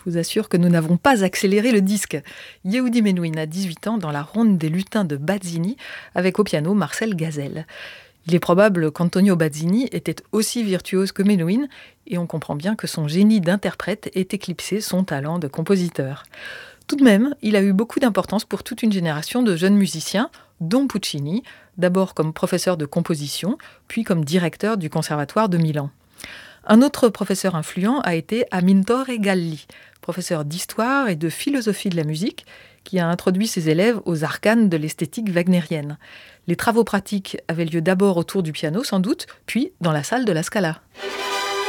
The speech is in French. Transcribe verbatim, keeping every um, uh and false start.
Je vous assure que nous n'avons pas accéléré le disque. Yehudi Menuhin a dix-huit ans dans la ronde des lutins de Bazzini, avec au piano Marcel Gazel. Il est probable qu'Antonio Bazzini était aussi virtuose que Menuhin, et on comprend bien que son génie d'interprète ait éclipsé son talent de compositeur. Tout de même, il a eu beaucoup d'importance pour toute une génération de jeunes musiciens, dont Puccini, d'abord comme professeur de composition, puis comme directeur du Conservatoire de Milan. Un autre professeur influent a été Amintore Galli, professeur d'histoire et de philosophie de la musique, qui a introduit ses élèves aux arcanes de l'esthétique wagnérienne. Les travaux pratiques avaient lieu d'abord autour du piano, sans doute, puis dans la salle de la Scala.